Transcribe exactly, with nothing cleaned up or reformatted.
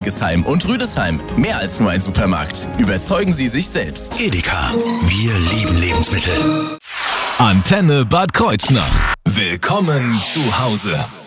Hildesheim und Rüdesheim. Mehr als nur ein Supermarkt. Überzeugen Sie sich selbst. Edeka. Wir lieben Lebensmittel. Antenne Bad Kreuznach. Willkommen zu Hause.